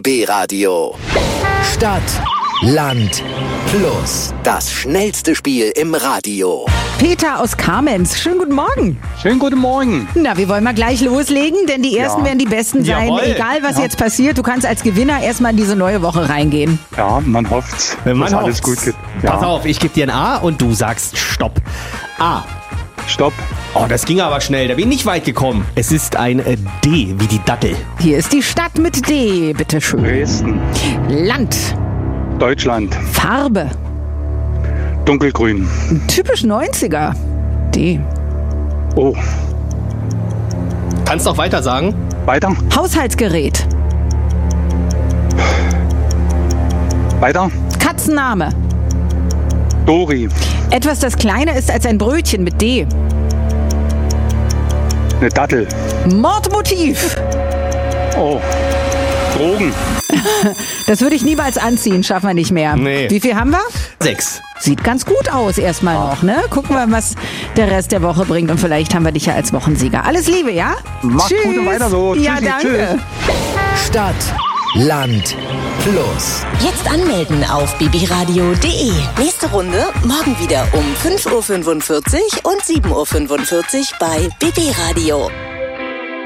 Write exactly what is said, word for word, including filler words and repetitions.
B B-Radio. Stadt, Land, Plus. Das schnellste Spiel im Radio. Peter aus Kamenz, schönen guten Morgen. Schönen guten Morgen. Na, wir wollen mal gleich loslegen, denn die Ersten Ja. werden die Besten sein. Jawohl. Egal, was Ja. jetzt passiert, du kannst als Gewinner erstmal in diese neue Woche reingehen. Ja, man hofft's, Man dass alles hofft's. gut geht. Pass Ja. auf, ich gebe dir ein A und du sagst Stopp. A. Stopp. Oh, das ging aber schnell, da bin ich nicht weit gekommen. Es ist ein äh, D wie die Dattel. Hier ist die Stadt mit D, bitteschön. Dresden. Land, Deutschland. Farbe, Dunkelgrün. typisch neunziger. D. Oh. Kannst auch weiter sagen? Weiter. Haushaltsgerät, Weiter. Katzenname, Dori. etwas, das kleiner ist als ein Brötchen mit D. Eine Dattel. Mordmotiv, Oh. Drogen. das würde ich niemals anziehen, schaffen wir nicht mehr. Nee. Wie viel haben wir? Sechs. Sieht ganz gut aus erstmal noch, ne? Gucken wir, was der Rest der Woche bringt und vielleicht haben wir dich ja als Wochensieger. Alles Liebe, ja? Macht Tschüss. gut und weiter so. Ja, Tschüssi, danke. Stadt, Land, Plus. Jetzt anmelden auf b b radio punkt d e. Nächste Runde morgen wieder um fünf Uhr fünfundvierzig und sieben Uhr fünfundvierzig bei B B Radio.